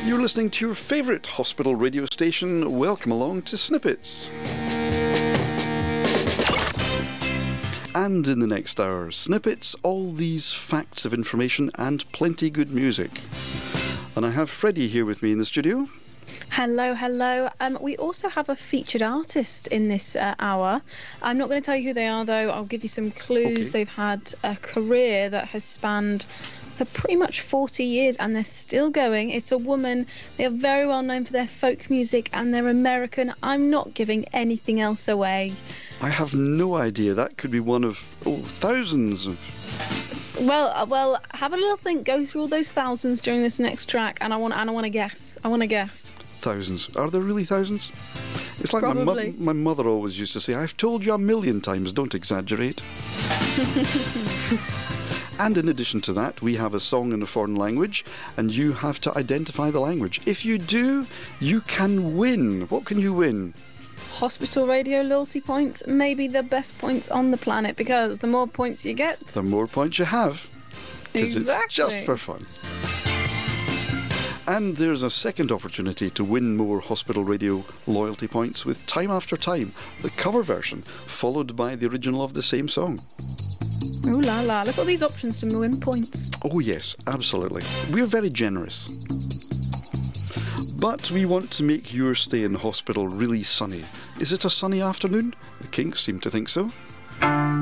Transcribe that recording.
You're listening to your favourite hospital radio station. Welcome along to Snippets. And in the next hour, Snippets, all these facts of information and plenty good music. And I have Freddie here with me in the studio. Hello, hello. We also have a featured artist in this hour. I'm not going to tell you who they are, though. I'll give you some clues. Okay. They've had a career that has spanned for pretty much 40 years, and they're still going. It's a woman. They are very well known for their folk music, and they're American. I'm not giving anything else away. I have no idea. That could be one of thousands of... Well, have a little think. Go through all those thousands during this next track, and I want to guess. Thousands. Are there really thousands? It's like my mother always used to say, I've told you 1,000,000 times, don't exaggerate. And in addition to that, we have a song in a foreign language, and you have to identify the language. If you do, you can win. What can you win? Hospital Radio loyalty points, maybe the best points on the planet, because the more points you get, the more points you have. Because exactly. It's just for fun. And there's a second opportunity to win more Hospital Radio loyalty points with Time After Time, the cover version, followed by the original of the same song. Ooh la la, look at all these options to win points. Oh yes, absolutely. We're very generous. But we want to make your stay in hospital really sunny. Is it a sunny afternoon? The Kinks seem to think so.